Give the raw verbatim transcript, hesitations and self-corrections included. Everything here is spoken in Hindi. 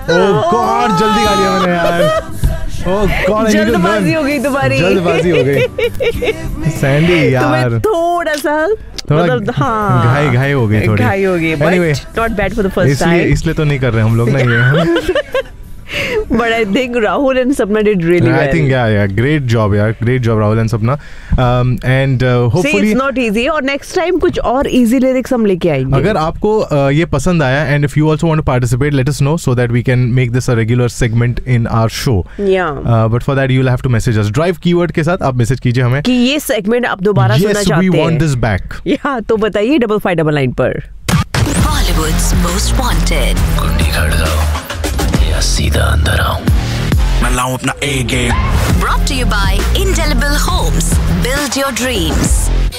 ओह गॉड, जल्दी गा लिया मैंने यार। ओह गॉड, जल्दबाजी हो गई तुम्हारी। जल्दबाजी हो गई सैंडी यार, थोड़ा सा मतलब हाँ घाई घाई हो गई, थोड़ी घाई हो गई। Anyway, not bad for the first time, इसलिए इसलिए तो नहीं कर रहे हम लोग ना ये। But I think Rahul and Sapna did really well. I think yeah, yeah, great job, yeah, great job, Rahul and Sapna. Um, and uh, hopefully, See, it's not easy. और next time कुछ और easy lyrics हम लेके आएंगे. अगर आपको uh, ये पसंद आया and if you also want to participate, let us know so that we can make this a regular segment in our show. Yeah. Uh, but for that you'll have to message us. Drive keyword के साथ आप मैसेज कीजिए हमें कि ये segment आप दोबारा सुनना चाहते हैं. Yes, we want this back. Yeah, तो बताइए डबल फाइव डबल नाइन पर. Bollywood's most wanted. कुंडी खड़काओ या सीधा अंदर आओ, मैं लाऊं अपना A game. Brought to you by Indelible Homes. Build your dreams.